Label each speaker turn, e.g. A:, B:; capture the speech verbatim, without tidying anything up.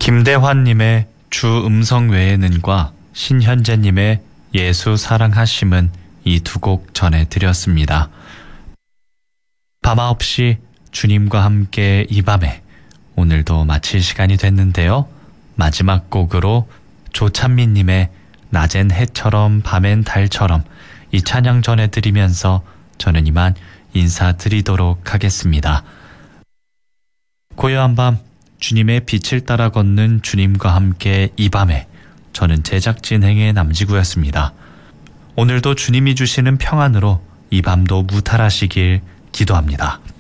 A: 김대환님의 주 음성 외에는과 신현재님의 예수 사랑하심은 이 두 곡 전해드렸습니다. 밤아 없이 주님과 함께 이 밤에 오늘도 마칠 시간이 됐는데요. 마지막 곡으로 조찬미님의 낮엔 해처럼 밤엔 달처럼 이 찬양 전해드리면서 저는 이만 인사드리도록 하겠습니다. 고요한 밤 주님의 빛을 따라 걷는 주님과 함께 이 밤에 저는 제작진행의 남지구였습니다. 오늘도 주님이 주시는 평안으로 이 밤도 무탈하시길 기도합니다.